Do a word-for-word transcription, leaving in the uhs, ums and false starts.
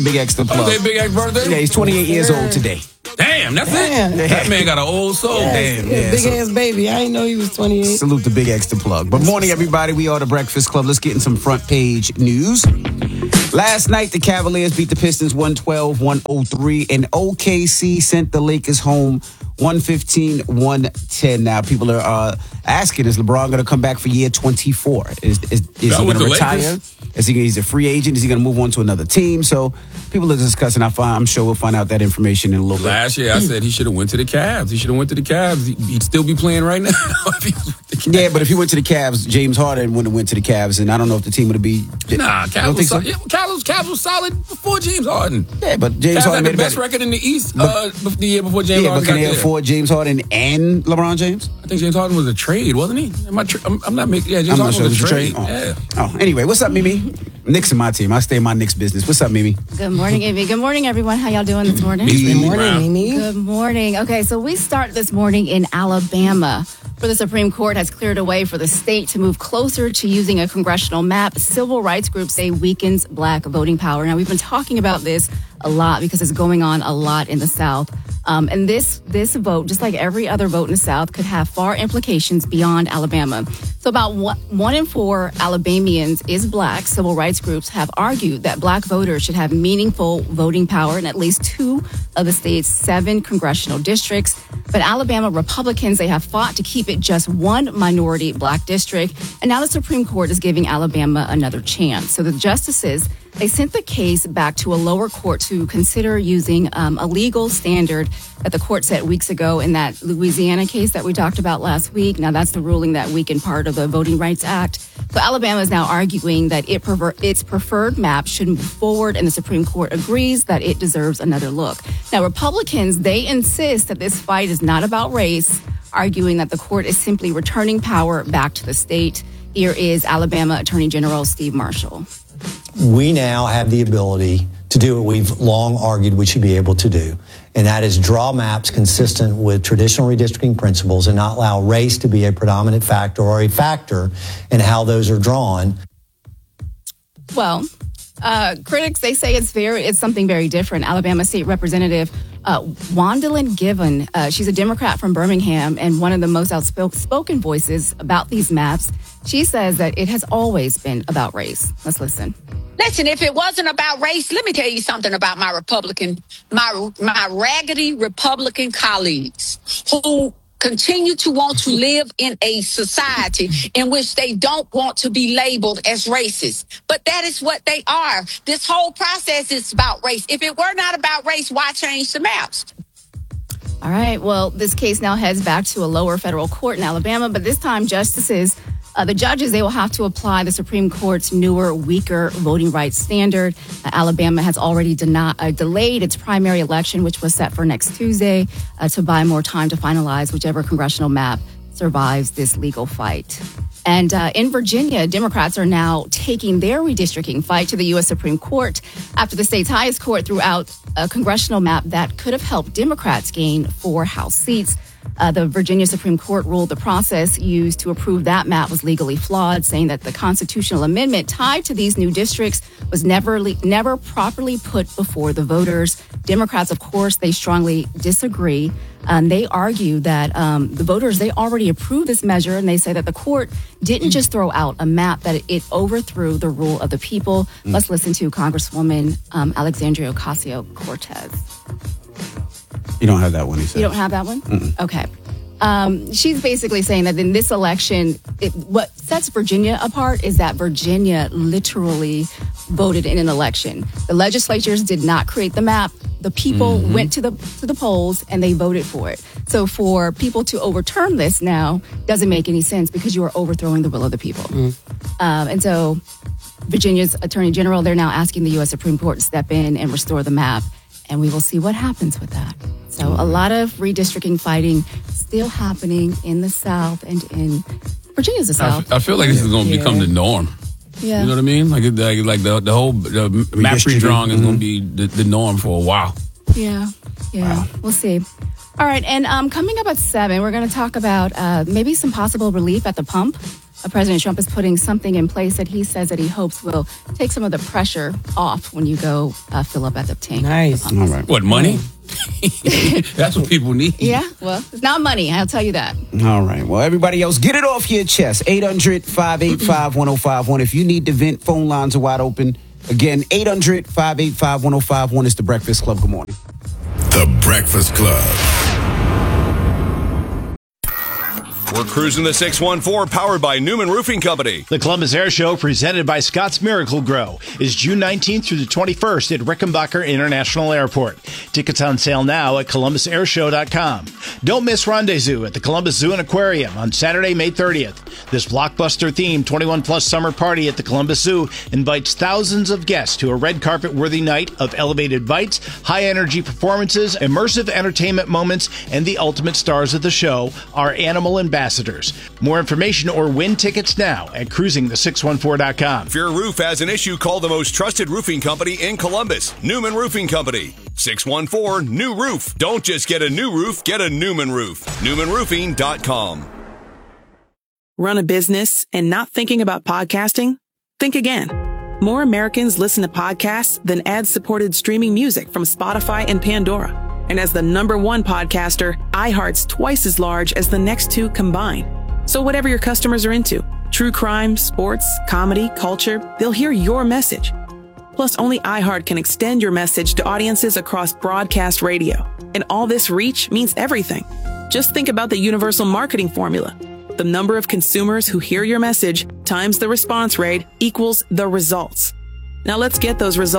Big X the plug. Birthday, Big X birthday? Yeah, he's twenty-eight years old today. Damn, that's Damn. it? That man got an old soul. Yes, Damn. yeah, yeah, big so- ass baby. I didn't know he was twenty-eight. Salute to Big X the plug. But morning, everybody. We are the Breakfast Club. Let's get in some front page news. Last night, the Cavaliers beat the Pistons one twelve to one oh three, and O K C sent the Lakers home one fifteen to one ten. Now, people are uh, asking, is LeBron going to come back for year twenty-four? Is, is, is he That going with to the retire? Lakers? Is he, he's a free agent? Is he going to move on to another team? So people are discussing. I find, I'm sure we'll find out that information in a little bit. Last year, I said he should have went to the Cavs. He should have went to the Cavs. He- He'd still be playing right now. if he was with the Cavs. Yeah, but if he went to the Cavs, James Harden wouldn't have went to the Cavs, and I don't know if the team would be. Nah, You Cavs don't was, think so? sol- yeah, Cavs, Cavs was solid before James Harden. Yeah, but James Cavs Harden had made the it best better. record in the East uh, bef- the year before James Yeah, but Harden can got they there. afford James Harden and LeBron James? I think James Harden was a trade, wasn't he? Am I tr- I'm, I'm not making. Yeah, James I'm not Harden sure it was was a a trade. trade. Yeah. Oh. oh, anyway, what's up, Mimi? Knicks in my team. I stay in my Knicks business. What's up, Mimi? Good morning, Amy. Good morning, everyone. How y'all doing this morning? Mimi Good morning, Brown. Mimi. Good morning. Okay, so we start this morning in Alabama, where the Supreme Court has cleared a way for the state to move closer to using a congressional map. Civil rights groups say weakens black voting power. Now, we've been talking about this a lot because it's going on a lot in the South. Um, and this this vote, just like every other vote in the South, could have far implications beyond Alabama. So about one, one in four Alabamians is black. Civil rights groups have argued that black voters should have meaningful voting power in at least two of the state's seven congressional districts. But Alabama Republicans, they have fought to keep it just one minority black district. And now the Supreme Court is giving Alabama another chance. So the justices, they sent the case back to a lower court to consider using um, a legal standard that the court set weeks ago in that Louisiana case that we talked about last week. Now, that's the ruling that weakened part of the Voting Rights Act. So Alabama is now arguing that it prefer- its preferred map should move forward, and the Supreme Court agrees that it deserves another look. Now, Republicans, they insist that this fight is not about race, arguing that the court is simply returning power back to the state. Here is Alabama Attorney General Steve Marshall. We now have the ability to do what we've long argued we should be able to do, and that is draw maps consistent with traditional redistricting principles and not allow race to be a predominant factor or a factor in how those are drawn. Well, uh, critics, they say it's very, it's something very different. Alabama State Representative uh, Wandalyn Given, uh, she's a Democrat from Birmingham and one of the most outspoken voices about these maps. She says that it has always been about race. Let's listen. Listen, if it wasn't about race, let me tell you something about my Republican, my my raggedy Republican colleagues who continue to want to live in a society in which they don't want to be labeled as racist. But that is what they are. This whole process is about race. If it were not about race, why change the maps? All right. Well, this case now heads back to a lower federal court in Alabama, but this time justices, uh, the judges, they will have to apply the Supreme Court's newer, weaker voting rights standard. Uh, Alabama has already deni- uh, delayed its primary election, which was set for next Tuesday, uh, to buy more time to finalize whichever congressional map survives this legal fight. And uh, in Virginia, Democrats are now taking their redistricting fight to the U S Supreme Court after the state's highest court threw out a congressional map that could have helped Democrats gain four House seats. Uh, the Virginia Supreme Court ruled the process used to approve that map was legally flawed, saying that the constitutional amendment tied to these new districts was never le- never properly put before the voters. Democrats, of course, they strongly disagree. Um, they argue that um, the voters, they already approved this measure, and they say that the court didn't just throw out a map, that it overthrew the rule of the people. Mm. Let's listen to Congresswoman um, Alexandria Ocasio-Cortez. You don't have that one, he said. You don't have that one? Mm-mm. Okay. Um, she's basically saying that in this election, it, what sets Virginia apart is that Virginia literally voted in an election. The legislatures did not create the map. The people mm-hmm. went to the to the polls and they voted for it. So for people to overturn this now doesn't make any sense because you are overthrowing the will of the people. Mm. Um, and so Virginia's Attorney General, they're now asking the U S Supreme Court to step in and restore the map. And we will see what happens with that. So a lot of redistricting fighting still happening in the South and in Virginia's the South. I, f- I feel like this is going to yeah. become the norm. Yeah. You know what I mean? Like, like, like the the whole the map redrawing is mm-hmm. going to be the, the norm for a while. Yeah, yeah. Wow. We'll see. All right, and um, coming up at seven, we're going to talk about uh, maybe some possible relief at the pump. Uh, President Trump is putting something in place that he says that he hopes will take some of the pressure off when you go uh, fill up at the tank. Nice. All right. What, money? That's what people need. Yeah, well, it's not money, I'll tell you that. All right. Well, everybody else, get it off your chest. eight hundred, five eight five, one oh five one. If you need to vent, phone lines are wide open. Again, eight hundred, five eight five, one oh five one is the Breakfast Club. Good morning. The Breakfast Club. We're cruising the six one four, powered by Newman Roofing Company. The Columbus Air Show, presented by Scott's Miracle Grow, is June nineteenth through the twenty-first at Rickenbacker International Airport. Tickets on sale now at columbus air show dot com. Don't miss Rendezvous at the Columbus Zoo and Aquarium on Saturday, May thirtieth. This blockbuster-themed twenty-one plus summer party at the Columbus Zoo invites thousands of guests to a red carpet-worthy night of elevated bites, high-energy performances, immersive entertainment moments, and the ultimate stars of the show, our animal ambassadors. More information or win tickets now at cruising the six one four dot com. If your roof has an issue, call the most trusted roofing company in Columbus, Newman Roofing Company. six one four, new roof. Don't just get a new roof, get a Newman roof. newman roofing dot com. Run a business and not thinking about podcasting? Think again. More Americans listen to podcasts than ad-supported streaming music from Spotify and Pandora. And as the number one podcaster, iHeart's twice as large as the next two combined. So whatever your customers are into, true crime, sports, comedy, culture, they'll hear your message. Plus, only iHeart can extend your message to audiences across broadcast radio. And all this reach means everything. Just think about the universal marketing formula. The number of consumers who hear your message times the response rate equals the results. Now let's get those results.